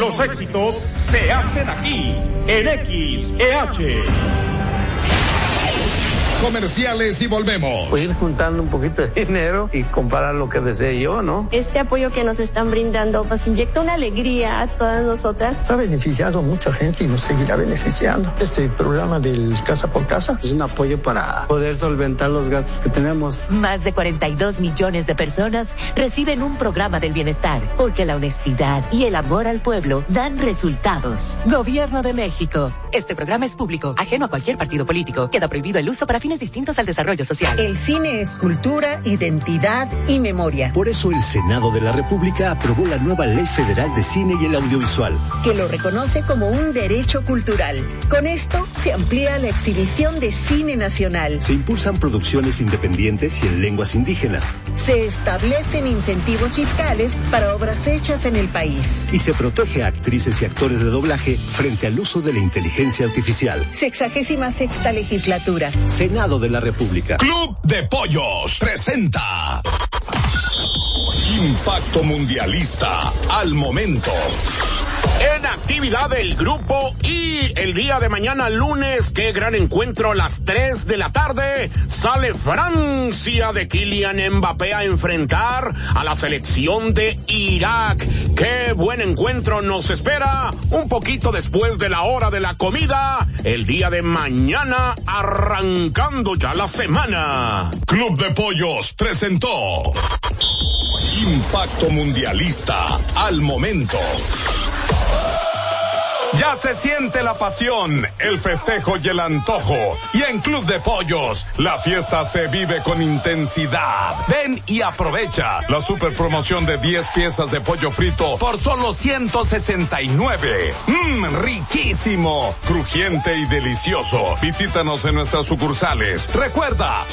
Los éxitos se hacen aquí, en XEH. Comerciales y volvemos. Pues ir juntando un poquito de dinero y comparar lo que desee yo, ¿no? Este apoyo que nos están brindando nos inyecta una alegría a todas nosotras. Ha beneficiado a mucha gente y nos seguirá beneficiando. Este programa del Casa por Casa es un apoyo para poder solventar los gastos que tenemos. Más de 42 millones de personas reciben un programa del bienestar, porque la honestidad y el amor al pueblo dan resultados. Gobierno de México. Este programa es público, ajeno a cualquier partido político. Queda prohibido el uso para fines distintos al desarrollo social. El cine es cultura, identidad y memoria. Por eso el Senado de la República aprobó la nueva Ley Federal de Cine y el Audiovisual, que lo reconoce como un derecho cultural. Con esto se amplía la exhibición de cine nacional. Se impulsan producciones independientes y en lenguas indígenas. Se establecen incentivos fiscales para obras hechas en el país. Y se protege a actrices y actores de doblaje frente al uso de la inteligencia artificial. 66ª legislatura. Senado de la República. Club de Pollos presenta Impacto Mundialista al momento. En actividad del grupo y el día de mañana lunes, qué gran encuentro a las 3 de la tarde, sale Francia de Kylian Mbappé a enfrentar a la selección de Irak. Qué buen encuentro nos espera un poquito después de la hora de la comida, el día de mañana arrancando ya la semana. Club de Pollos presentó Impacto Mundialista al momento. Ya se siente la pasión, el festejo y el antojo. Y en Club de Pollos, la fiesta se vive con intensidad. Ven y aprovecha la super promoción de 10 piezas de pollo frito por solo 169. Riquísimo, crujiente y delicioso. Visítanos en nuestras sucursales. Recuerda,